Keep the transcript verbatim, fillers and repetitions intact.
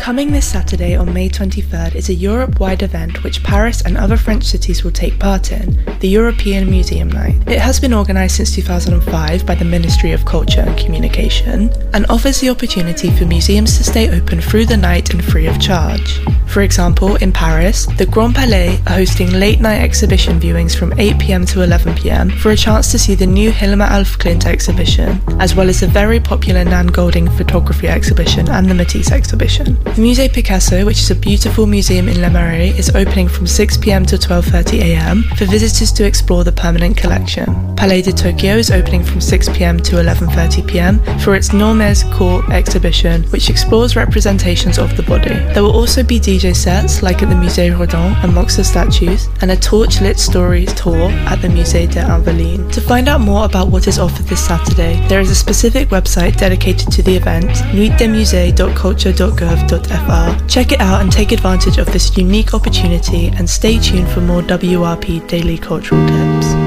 Coming this Saturday on May twenty-third is a Europe-wide event which Paris and other French cities will take part in, the European Museum Night. It has been organised since two thousand five by the Ministry of Culture and Communication and offers the opportunity for museums to stay open through the night and free of charge. For example, in Paris, the Grand Palais are hosting late-night exhibition viewings from eight p m to eleven p m for a chance to see the new Hilma af Klint exhibition, as well as the very popular Nan Golding photography exhibition and the Matisse exhibition. The Musée Picasso, which is a beautiful museum in Le Marais, is opening from six p m to twelve thirty a m for visitors to explore the permanent collection. Palais de Tokyo is opening from six p m to eleven thirty p m for its Normez Court exhibition, which explores representations of the body. There will also be D J sets like at the Musée Rodin amongst the statues, and a torch-lit stories tour at the Musée des Invalides. To find out more about what is offered this Saturday, there is a specific website dedicated to the event, nuit des musées dot culture dot gov dot f r. Check it out and take advantage of this unique opportunity, and stay tuned for more W R P Daily Cultural Tips.